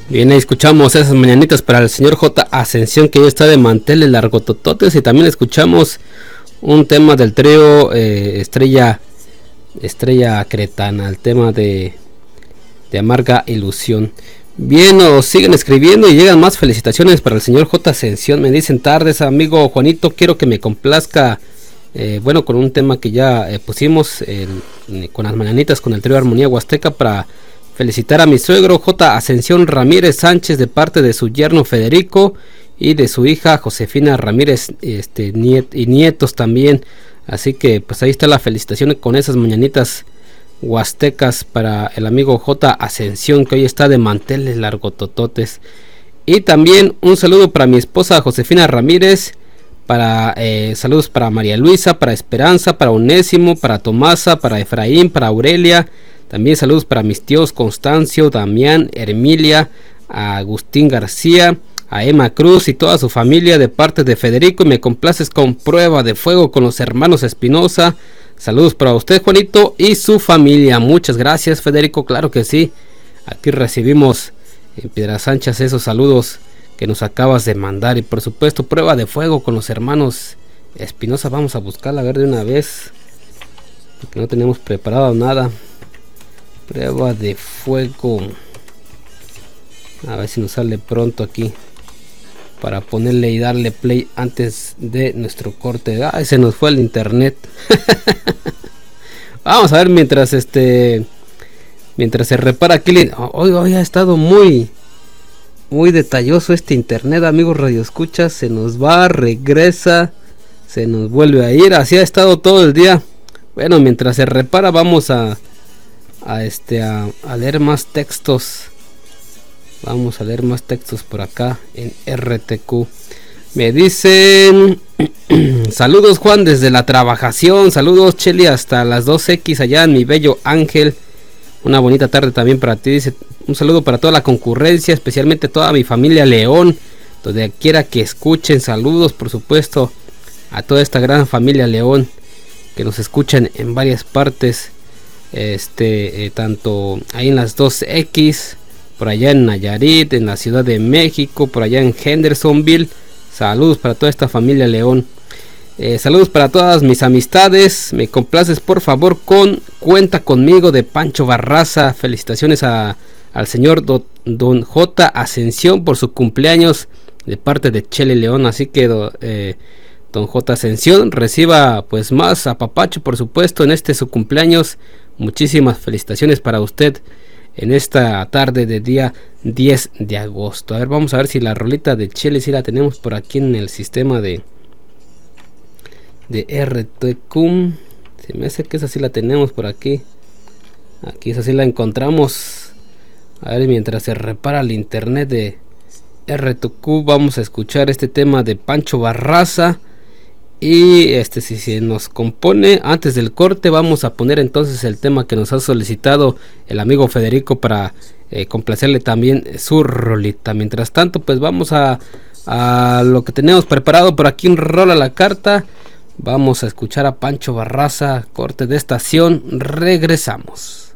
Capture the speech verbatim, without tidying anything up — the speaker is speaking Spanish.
Bien, ahí escuchamos esas mañanitas para el señor J. Ascensión, que hoy está de manteles largotototes. Y también escuchamos un tema del trío eh, Estrella Estrella Cretana, el tema de, de Amarga Ilusión. Bien, nos siguen escribiendo y llegan más felicitaciones para el señor J. Ascensión. Me dicen: tardes, amigo Juanito, quiero que me complazca, eh, bueno, con un tema que ya eh, pusimos eh, con las mañanitas con el trío Armonía Huasteca, para felicitar a mi suegro J. Ascensión Ramírez Sánchez de parte de su yerno Federico y de su hija Josefina Ramírez, este, niet y nietos también. Así que pues ahí está la felicitación con esas mañanitas huastecas para el amigo J. Ascensión, que hoy está de manteles largotototes. Y también un saludo para mi esposa Josefina Ramírez, para eh, saludos para María Luisa, para Esperanza, para Onésimo, para Tomasa, para Efraín, para Aurelia. También saludos para mis tíos Constancio, Damián, Hermilia, a Agustín García, a Emma Cruz y toda su familia de parte de Federico. Y me complaces con Prueba de Fuego con los hermanos Espinosa. Saludos para usted, Juanito, y su familia. Muchas gracias, Federico. Claro que sí. Aquí recibimos en Piedras Sánchez esos saludos que nos acabas de mandar. Y por supuesto, Prueba de Fuego con los hermanos Espinosa. Vamos a buscarla a ver de una vez, porque no tenemos preparado nada. Prueba de Fuego. A ver si nos sale pronto aquí para ponerle y darle play antes de nuestro corte. Ay, se nos fue el internet. Vamos a ver mientras este mientras se repara aquí. Hoy, hoy ha estado muy muy detalloso este internet, amigos radioescuchas. Se nos va, regresa, se nos vuelve a ir. Así ha estado todo el día. Bueno, mientras se repara vamos a a este a, a leer más textos. Vamos a leer más textos por acá en R T Q. Me dicen: saludos, Juan, desde la trabajación. Saludos, Cheli, hasta las dos equis allá en mi bello Ángel. Una bonita tarde también para ti. Dice: un saludo para toda la concurrencia, especialmente toda mi familia León, donde quiera que escuchen. Saludos, por supuesto, a toda esta gran familia León que nos escuchan en varias partes. Este, eh, tanto ahí en las dos equis, por allá en Nayarit, en la Ciudad de México, por allá en Hendersonville. Saludos para toda esta familia León. Eh, saludos para todas mis amistades. Me complaces por favor con Cuenta Conmigo de Pancho Barraza. Felicitaciones a, al señor do, Don J. Ascensión por su cumpleaños de parte de Chele León. Así que do, eh, Don J. Ascensión reciba pues más apapacho, por supuesto, en este su cumpleaños. Muchísimas felicitaciones para usted en esta tarde de día diez de agosto. A ver, vamos a ver si la rolita de Chele si la tenemos por aquí en el sistema de de R T Q. Se me hace que esa sí la tenemos por aquí. Aquí esa sí la encontramos. A ver, mientras se repara el internet de R T Q, vamos a escuchar este tema de Pancho Barraza. Y este, si se nos compone antes del corte, vamos a poner entonces el tema que nos ha solicitado el amigo Federico para eh, complacerle también su rolita. Mientras tanto, pues vamos a, a lo que tenemos preparado por aquí en Rola la Carta. Vamos a escuchar a Pancho Barraza, corte de estación, regresamos.